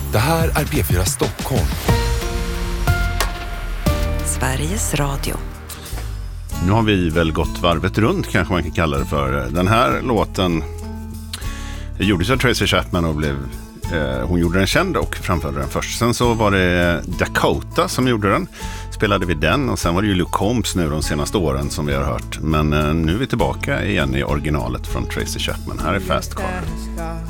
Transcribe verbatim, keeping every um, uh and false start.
Det här är P fyra Stockholm. Sveriges Radio. Nu har vi väl gått varvet runt, kanske man kan kalla det för. Den här låten gjordes av Tracy Chapman och blev, eh, hon gjorde den känd och framförde den först. Sen så var det Dakota som gjorde den. Spelade vi den och sen var det ju Luke Combs nu de senaste åren som vi har hört. Men eh, nu är vi tillbaka igen i originalet från Tracy Chapman. Här är Fast Car.